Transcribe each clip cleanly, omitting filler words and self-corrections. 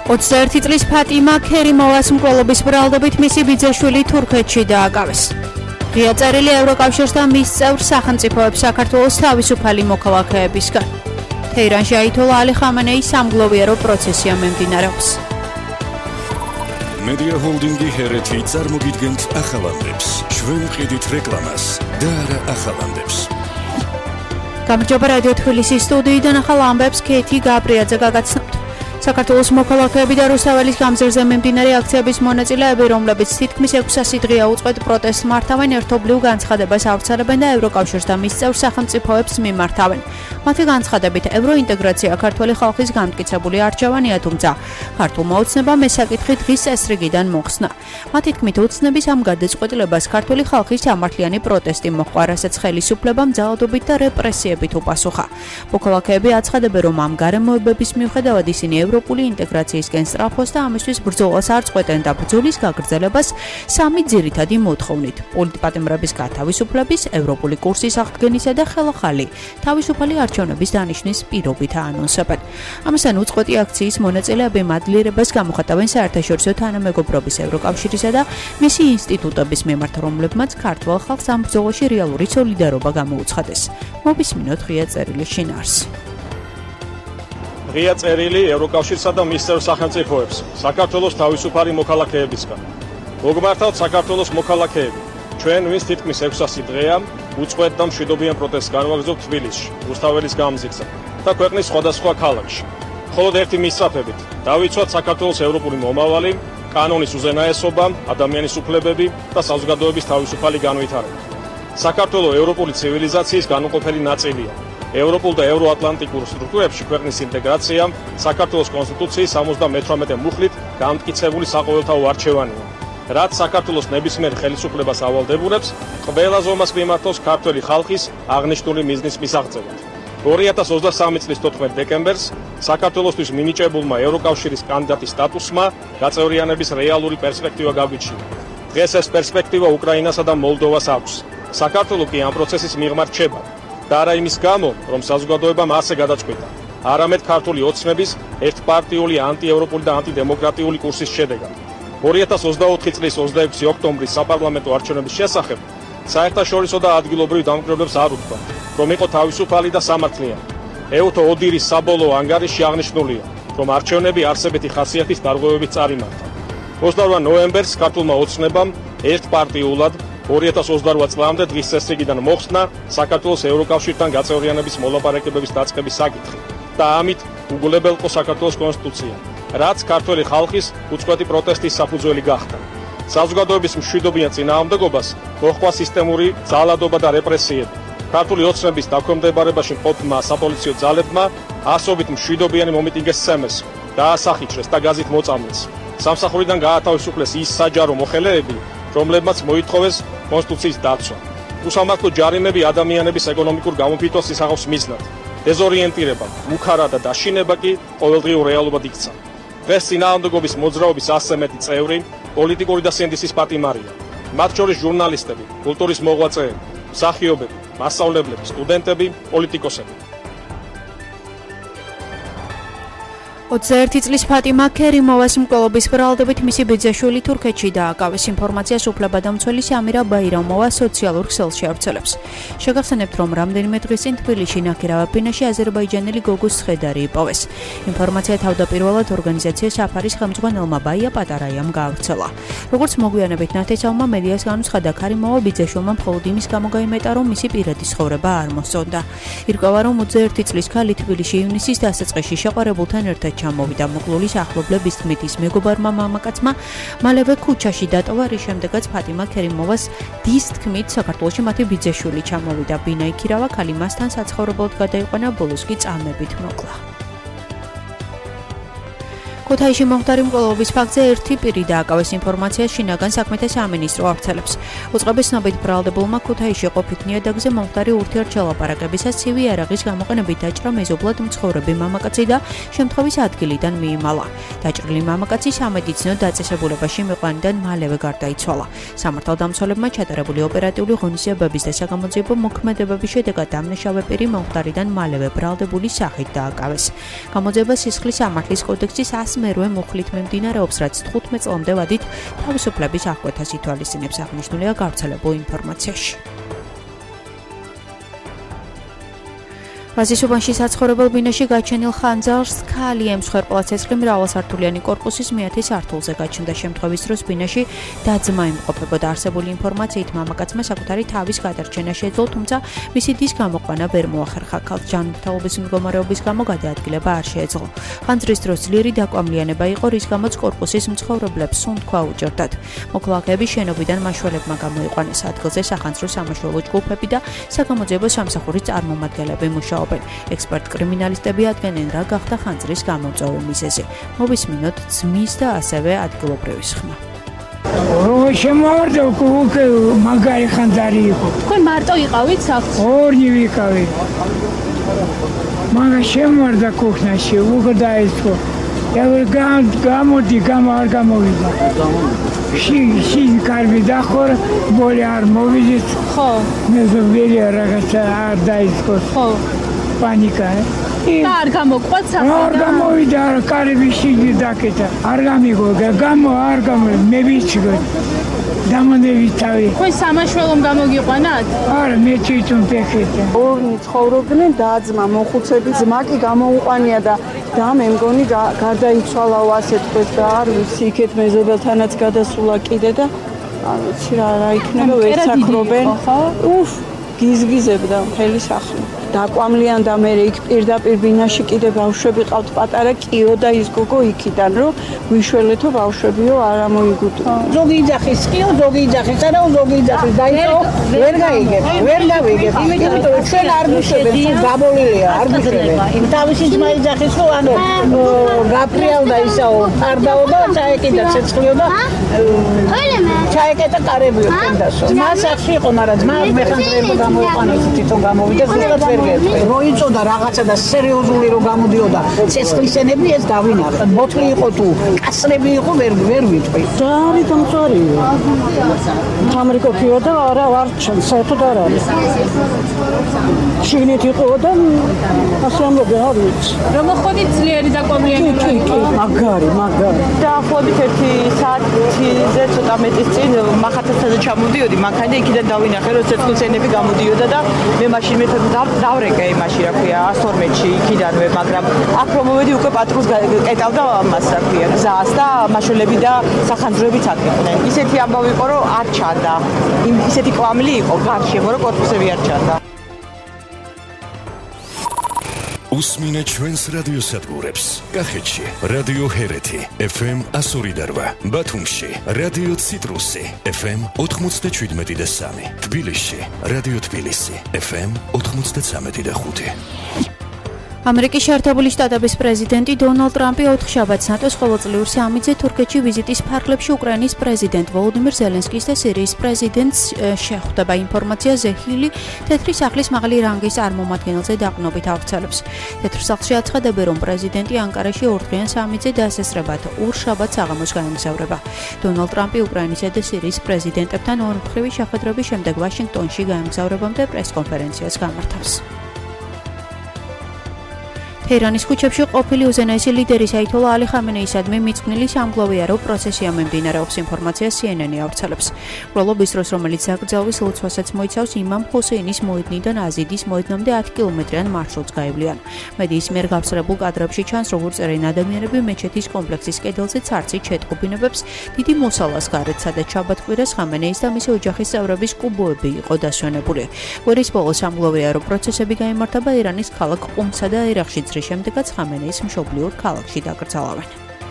21 წლის ფატიმა ქერიმოვას მკვლელობის ბრალდებით მისი ბიძაშვილი თურქეთში დააკავეს. ღია წერილი ევროკავშირს და მის წევრ სახელმწიფოებს საქართველოს თავისუფალი მოქალაქეებისგან. თეირანში აითოლა ალი ხამენეის სამგლოვიარო პროცესია მიმდინარეობს. მედია ჰოლდინგი ჰერეთი წარმოგიდგენთ ახალამდებს. ჩვენ ვყიდით რეკლამას და არა ახალამდებს. გამარჯობა რადიო თბილისის სტუდიიდან ახალ ამბებს კეთი გაბრიაძე გაგაცნობთ. საქართველოს მოქალაქეები და რუსთაველის გამზირზე მიმდინარე აქციების მონაწილეები, რომლებიც თითქმის 600 დღეა უწყვეტ პროტესტს მართავენ, ერთობლივ განცხადებას ავრცელებენ და ევროკავშირს და მის წევრ სახელმწიფოებს მიმართავენ. მათი განცხადებით, ევროინტეგრაცია ქართველი ხალხის განმტკიცებული არჩევანია, თუმცა ქართულმა ოცნებამ ეს საკითხი დღის წესრიგიდან მოხსნა. მათი თქმით, ოცნების ამ გადაწყვეტილებას ქართველი ხალხის სამართლიანი პროტესტი მოჰყვა, რასაც ხელისუფლებამ ძალადობით და რეპრესიებით უპასუხა. მოქალაქეები აცხადებენ, რომ ამ გარემოებების მიუხედავად ისინი ევროპული ინტეგრაციისკენ სწრაფოს და ამისთვის ბრძოლას არ წყვეტენ და ბრძოლის გაგრძელებას სამი ძირითადი მოთხოვნით: პოლიტპატიმრების გათავისუფლების, ევროპული კურსის აღდგენისა და ხელახალი თავისუფალი არჩევნების დანიშნვის პირობით აანონსებენ. ამასთან უწყვეტი აქციის მონაწილეები მადლიერებას გამოხატავენ საერთაშორისო თანამეგობრობის ევროკავშირისა და მისი ინსტიტუტების მიმართ, რომლებმაც ქართველ ხალხს ამ ბრძოლაში რეალური სოლიდარობა გამოუცხადეს. მოვისმინოთ ღია წერილი შინაარსს. ღია წერილი ევროკავშირსა და მის წევრ სახელმწიფოებს საქართველოს თავისუფალი მოქალაქეებისგან. მოგმართავთ საქართველოს მოქალაქეები, ჩვენ ვინც თითქმის 600 დღეა უწყვეტ და მშვიდობიან პროტესტს განვაგრძობთ თბილისში, რუსთაველის გამზირზე და ქვეყნის სხვადასხვა ქალაქში. მხოლოდ ერთი მისწრაფებით დავიცვათ საქართველოს ევროპული მომავალი, კანონის უზენაესობა, ადამიანის უფლებები და საზოგადოების თავისუფალი განვითარება. საქართველოს ევროპული ცივილიზაციის განუყოფელი ნაწილია. ევროპულ და ევროატლანტიკურ სტრუქტურებში ქვეყნის ინტეგრაცია საქართველოს კონსტიტუციის 78 მუხლით გამტკიცებული საყოველთაო არჩევანია, რაც საქართველოს ნებისმიერ ხელისუფლებას ავალდებულებს ყველა ზომას მიმართავს ქართველი ხალხის აღნიშნული მიზნის მისაღწევად. 2023 წლის 14 დეკემბერს საქართველოსთვის მინიჭებულმა ევროკავშირის კანდიდატის სტატუსმა გაწევრიანების რეალური პერსპექტივა გაგვიჩინა. დღეს ეს პერსპექტივა უკრაინასა და მოლდოვას აქვს. საქართველო კი ამ პროცესის მიღმა რჩება. და არა იმის გამო, რომ საზოგადოებამ ასე გადაწყვიტა, არამედ ქართული ოცნების ერთპარტიული ანტიევროპული და ანტიდემოკრატიული კურსის შედეგად. 2024 წლის 26 ოქტომბრის საპარლამენტო არჩევნების შესახებ საერთაშორისო და ადგილობრივ დამკვირვებლებს არ უთქვა, რომ იყო თავისუფალი და სამართლიანი. ეუთო ოდირის საბოლოო ანგარიში აღნიშნულია, რომ არჩევნები არსებითი ხასიათის დარღვევებით წარიმართა. 28 ნოემბერს ქართულმა ოცნებამ ერთპარტიულად 2028 წლამდე დღის წესრიგიდან მოხსნა საქართველოს ევროკავშირთან გაწევრიანების მოლაპარაკებების დაწყების საკითხი და ამით უგულებელყო საქართველოს კონსტიტუცია, რაც ქართველი ხალხის უწყვეტი პროტესტის საფუძველი გახდა. საზოგადოების მშვიდობიან წინააღმდეგობას მოჰყვა სისტემური ძალადობა და რეპრესიები. ქართული ოცნების დაქვემდებარებაში მყოფმა საპოლიციო ძალებმა ასობით მშვიდობიანი მომიტინგეს სცემეს, დაასახიჩრეს და გაზით მოწამლეს. სამსახურიდან გაათავისუფლეს ის საჯარო მოხელეები, რომლებმაც მოითხოვეს კონსტიტუციის დაცვა. უსამართლო ჯარიმები ადამიანების ეკონომიკურ გამოფიტვას ისაღავს მიზნად. დეზორიენტირება, მუქარა და დაშინება კი ყოველდღიურ რეალობად იქცა. დღეს წინააღმდეგობის მოძრაობის 100 მეტი წევრი პოლიტიკური და სინდისის პატიმარია. მათ შორის ჟურნალისტები, კულტურის მოღვაწეები, მსახიობები, მასწავლებლები, სტუდენტები, პოლიტიკოსები. 21 წლის ფატიმა ქერიმოვას მკვლელობის ბრალდებით მისი ბიძაშვილი თურქეთში დააკავეს. ინფორმაციას უფლებადამცველი სამირა ბაირამოვა სოციალურ ქსელში ავრცელებს. შეგახსენებთ, რომ რამდენიმე დღის წინ თბილისში ნაქირავა-ფინაში აზერბაიჯანელი გოგოს ცხედარი იპოვეს. ინფორმაცია თავდაპირველად ორგანიზაცია საფარის ხელმძღვანელმა ბაია პატარაიამ გაავრცელა. როგორც მოგვიანებით ნათესავმა მედიას განუცხადა, ქერიმოვა ბიძაშვილმა მხოლოდ იმის გამო გაიმეტა, რომ მისი პირადი ცხოვრება არ მოსწონდა. ირკვევა, რომ 21 წლის ქალი თბილისში ივნისის დასაწყისში შეყვარებულთან ერთად ჩამოვიდა. მოკლულის ახლობლების თქმით, ის მეგობარმა მამაკაცმა მალევე ქუჩაში დატოვა, რის შემდეგაც ფატიმა ქერიმოვას დის თქმით საქართველოში მათი ბიძაშვილი ჩამოვიდა. ბინა იქირავა, ქალი მასთან საცხოვრებლად გადაიყვანა, ბოლოს კი წამებით მოკლა. ქუთაისში მომხდარი მკვლელობის ფაქტზე ერთი პირი დააკავეს. ინფორმაციას შინაგან საქმეთა სამინისტრო ავრცელებს. უწყების ცნობით ბრალდებულმა ქუთაისში ყოფით ნიადაგზე მომხდარი ურთიერთშელაპარაკებისას ცივი იარაღის გამოყენებით დაჭრა მეზობლად მცხოვრები მამაკაცი და შემთხვევის ადგილიდან მიიმალა. დაჭრილი მამაკაცი სამედიცინო დაწესებულებაში მიყვანიდან მალევე გარდაიცვალა. სამართალდამცველებმა ჩატარებული ოპერატიული ღონისძიებების და საგამოძიებო მოქმედებების შედეგად დამნაშავე პირი მომხდარიდან მალევე ბრალდებულის სახით დააკავეს. გამოძიება სისხლის სამართლის კოდექსის მერვე მუხლით მიმდინარეობს, რაც 15 წლამდე ვადით თავისუფლების აღკვეთას ითვალისწინებს, აღნიშნულია გავრცელებულ ინფორმაციაში. ვაზისუბანში საცხოვრებელ ბინაში გაჩენილ ხანძარს ქალი ემსხვერპლა ცეცხლი მრავალსართულიანი კორპუსის მეათე სართულზე გაჩნდა. შემთხვევის დროს ბინაში დაძმა იმყოფებოდა. არსებული ინფორმაციით მამაკაცმა საკუთარი თავის გადარჩენა შეძლო, თუმცა მისი დის გამოყვანა ვერ მოახერხა. ქალს ჯანმრთელობის მდგომარეობის გამო გადაადგილება არ შეეძლო. ხანძრის დროს ძლიერი დაკვამლიანება იყო, რის გამოც კორპუსის მცხოვრებლებს სუნთქვა უჭირდათ. მოქალაქეები შენობიდან მაშველებმა გამოიყვანეს. ადგილზე სახანძრო სამაშველო ჯგუფები და საგამოძიებო სამსახურის წარმომადგენლები მუშაობდნენ. ექსპერტ კრიმინალისტები ადგენენ, რა გახდა ხანძრის გამომწვევი მიზეზი. მოვისმინოთ ძმის და ასევე ადგილობრივის ხმა. შემოვარდა უკვე მაგარი ხანძარი იყო. თქვენ მარტო იყავით სახლში? ორნი ვიყავით. მაგა შემოვარდა კუხნაში, უკვე დაიწყო. გამოდი, არ გამოვიდა. ში კარგი დახორ, ბოლი არ მოვიდით. ხო. მეზობელი რაღაცა არ დაიწყო. ხო. პანიკა. და არ გამოყვათ სახლიდან? არ გამოვიდა, კარები შიგი დაკეთა. არ გამიგო, არ მე ვიცი. დამონდები თავი. თქვენ სამაშველომ გამოგიყვანათ? არა, მე თვითონ ფეხეთა. ორნი ცხოვრობდნენ დაძმა, მოხუცები, ძმა კი გამოუყვანია და მე მგონი გარდაიცვალაო ასე თქვით და არ ვიცი, იქეთ მეზობელთანაც გადასულა კიდე და არ ვიცი რა იქნება, ვეცაკრობენ. გიზგიზებდა მთელი სახლი. დაკვამლიან და მე იქ პირდაპირ ბინაში კიდე ბავშვები ყავთ პატარა, კიო და ის გოგო იქიდან, რომ ვიშველეთო ბავშვებიო არ ამოიგუტო. ზოგი იძახის კიო, ზოგი იძახის, არა ზოგი იძახის, დაიწყო, ვერ გაიგებ. იმიტომ რომ ჩვენ არ გვიშვებენ, გაბოლილია, არ გვიშვებენ. თავისი ძმა იძახის, რომ ანუ გაფრიალდა ისაო, ფარდაო და ჩაეკიდა ცეცხლიო და ჩაეკეტა კარებიო თენდასო. ძმა სახში იყო, მაგრამ ძმა მეხანძრეებო გამოიყვანა, თვითონ გამოვიდა, ზუსტად ვერ მოიწოდა რაღაცა და სერიოზული რო გამოდიოდა ცეცხლისენები ეს დავინახე. მოთლი იყო თუ კასრები იყო ვერ ვიტყვი. ძარი დამწარია. ამერიკოქიო და არ ჩან საერთოდ არ არის. შიგნით იყო და ასე ამბობენ არ ვიცი. რომ ხოდით ძლიერი დაკვამლიანება იყო? მაგარი. დაახლოებით 1 საათზე ცოტა მეტის წინ მახათასაზე ჩამოდიოდი, მანქანა და იქიდან დავინახე რომ ცეცხლისენები გამოდიოდა და მე მაშინ მე დავრეკე იმაში რა ქვია 112-ში იქიდანვე, მაგრამ აქ რომ მოვედი უკვე პატრულს კეტავდა მას რა ქვია გზას და მაშველები და სახანძროებიც აქ იყვნენ. ისეთი ამბავი იყო რომ არ ჩანდა. ისეთი კვამლი იყო გარშემო რომ კორპუსები არ ჩანდა. უსმინე ჩვენს რადიოსადგურებს. კახეთში რადიო ჰერეთი FM 102.8, ბათუმში რადიო ციტრუსი FM 97.3, თბილისში რადიო თბილისი FM 93.5. ამერიკის შეერთებული შტატების პრეზიდენტი დონალდ ტრამპი 4 შაბათს ნატოს ყოველწლიურ სამიტზე თურქეთში ვიზიტის ფარგლებში უკრაინის პრეზიდენტ ვოლოდიმირ ზელენსკის და სირიის პრეზიდენტს შეხვდება. ინფორმაცია ზეჰილი თეთრი სახლის მაღალი რანგის წარმომადგენელზე დაყრდნობით ავრცელებს. თეთრ სახლში აცხადებს, რომ პრეზიდენტი ანკარაში ორდღიან სამიტზე დასესრებად ორშაბათს საღამოს გაემგზავრება. დონალდ ტრამპი უკრაინისა და სირიის პრეზიდენტებთან ორმხრივი შეხვედრების შემდეგ ვაშინგტონში გაემგზავრებამდე პრესკონფერენციას გამართავს. თეირანის ქუჩებში ყოფილი უზენაესი ლიდერის აითოლა ალი ხამენეისადმი მიწყნილი სამგლოვია, რომ პროცესია მიმდინარეობს. ინფორმაცია CNN-ი ავრცელებს. მრავლობის დროს, რომელიც დაკრძალვის ლოცვასაც მოიცავს, იმამ ჰუსეინის მოედნიდან აზიდის მოედნამდე 10 კილომეტრიან მარშრუტს გაევლიან. მედიის მიერ გავრცელებულ კადრებში ჩანს, როგორც წერენ ადამიანები მეჩეთის კომპლექსის კედელზე ცარცით შეტყობინებებს დიდი მოსალას გარეთ, სადაც შაბათ-კვირას ხამენეის და მისი ოჯახის წევრების კუბოები იყო დასვენებული. კვირის ბოლოს სამგლოვია, რომ პროცესები გაიმართება ირანის ქალაქ ყუმსა და ერაყში. შემდეგაც ხამენეის მშობლიურ ქალაქში დაკრძალავენ.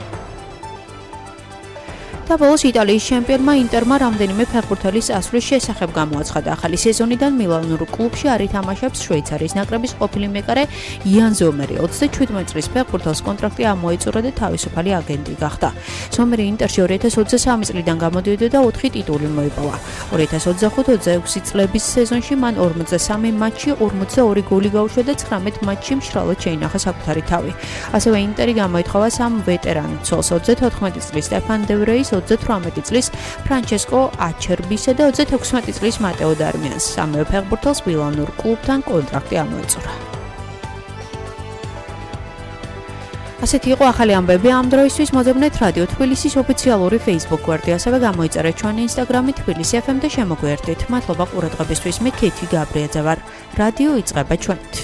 და ბოლოს იტალიის ჩემპიონმა ინტერმა რამდენიმე ფეხბურთელის წასვლის შესახებ გამოაცხადა. ახალი სეზონიდან მილანურ კლუბში არ ითამაშებს შვეიცარიის ნაკრების ყოფილი მეკარე იან ზომერი. 37 წლის ფეხბურთელს კონტრაქტი ამოეწურა და თავისუფალი აგენტი გახდა. ზომერი ინტერში 2023 წლიდან გამოდიოდა და 4 ტიტული მოიპოვა. 2025-26 წლების სეზონში მან 43 მატჩში 42 გოლი გაუშვა და 19 მატჩში მშრალად შეინახა საკუთარი თავი. ასევე ინტერი გამოითხოვა 3 ვეტერან ცოლს 34 წლის სტეფან დევრეის, 38 წლის ფრანჩესკო აჩერბისა და 36 წლის მატეო დარმიანს. სამივე ფეხბურთელს მილანურ კლუბთან კონტრაქტი ამოეწურა. ასეთი იყო ახალი ამბები ამ დროისთვის. მოძებნეთ რადიო თბილისის ოფიციალური Facebook გვერდი, ასევე გამოიწერეთ ჩვენი Instagram-ი თბილისი FM და შემოგვიერთდით. მადლობა ყურადღებისთვის. მე ქეთი გაბრიაძე ვარ. რადიო იწყება ჩვენით.